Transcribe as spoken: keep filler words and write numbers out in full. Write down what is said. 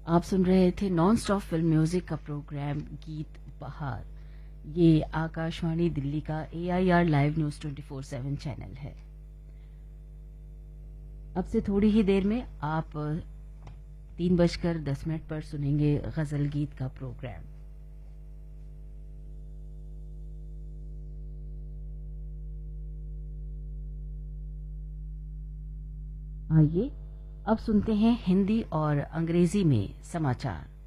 आप सुन रहे थे नॉन स्टॉप फिल्म म्यूजिक का प्रोग्राम गीत बहार। ये आकाशवाणी दिल्ली का AIR live news twenty four seven channel है। अब से थोड़ी ही देर में आप तीन बजकर दस मिनट पर सुनेंगे गजल गीत का प्रोग्राम। आइए अब सुनते हैं हिंदी और अंग्रेजी में समाचार।